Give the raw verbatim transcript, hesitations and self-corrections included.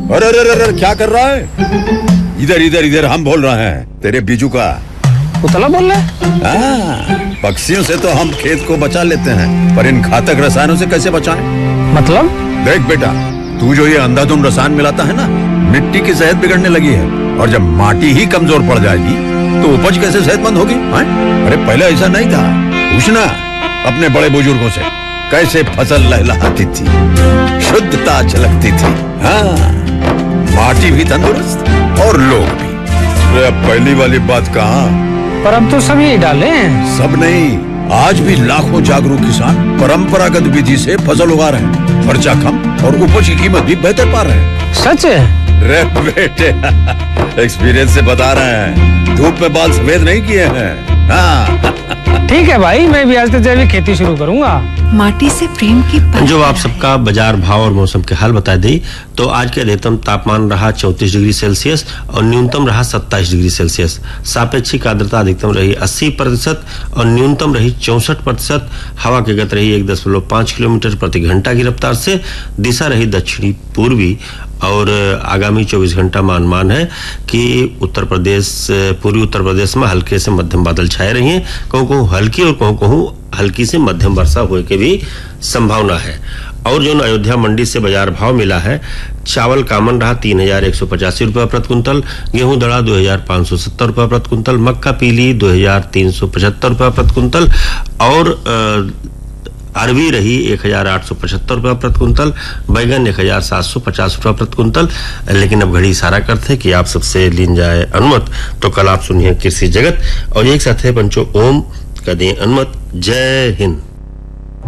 अरे अरे अरे अरे, क्या कर रहा है? इधर इधर इधर हम बोल रहे हैं तेरे बीजू का। उतला बोल रहा है? हाँ, पक्षियों से तो हम खेत को बचा लेते हैं, पर इन घातक रसायनों से कैसे बचाएं? मतलब? देख बेटा, तू जो ये अंधाधुंध रसायन मिलाता है ना, मिट्टी की सेहत बिगड़ने लगी है। और जब माटी ही कमजोर पड़ जाएगी तो उपज कैसे सेहतमंद होगी? अरे पहले ऐसा नहीं था। पूछना अपने बड़े बुजुर्गों से, कैसे फसल लहलहाती थी, शुद्धता झलकती थी। हाँ, माटी भी तंदुरुस्त और लोग भी। अरे पहली वाली बात कहाँ? पर अब तो सभी डाले हैं। सब नहीं, आज भी लाखों जागरूक किसान परंपरागत विधि से फसल उगा रहे हैं। खर्चा कम और उपज की कीमत भी बेहतर पा रहे हैं। सच है? रे बेटे, एक्सपीरियंस से बता रहे हैं, धूप में बाल सफेद नहीं किए हैं। हाँ। ठीक है भाई, मैं भी आज से जैविक खेती शुरू करूंगा। माटी से प्रेम की जो आप सबका बाजार भाव और मौसम के हाल बता दी, तो आज के अधिकतम तापमान रहा चौंतीस डिग्री सेल्सियस और न्यूनतम रहा सत्ताईस डिग्री सेल्सियस। सापेक्षिक आर्द्रता अधिकतम रही अस्सी प्रतिशत और न्यूनतम रही चौसठ प्रतिशत। हवा की गति रही एक दशमलव पांच किलोमीटर प्रति घंटा की रफ्तार से। दिशा रही दक्षिणी पूर्वी और आगामी चौबीस घंटा का अनुमान है कि उत्तर प्रदेश, पूर्वी उत्तर प्रदेश में हल्के से मध्यम बादल छाए रही हैं। कहूँ कहूँ हल्की और कहूँ कहूँ हल्की से मध्यम वर्षा हुए की भी संभावना है। और जो अयोध्या मंडी से बाजार भाव मिला है, चावल कामन रहा तीन हजार एक सौ पचासी रुपये प्रति कुंतल, गेहूं दड़ा दो हजार पाँच सौ सत्तर रुपये प्रति कुंतल, मक्का पीली दो हजार तीन सौ पचहत्तर रुपये प्रति कुंतल और अरबी रही एक हजार आठ सौ पचहत्तर रुपये प्रति कुंतल, बैगन एक हजार सात सौ पचास रुपये प्रति कुंतल। लेकिन अब घड़ी इशारा करते कि आप सबसे लीन जाए अनुमत, तो कल आप सुनिए कृषि जगत और एक साथ है पंचो ओम का दें अनुमत। जय हिंद।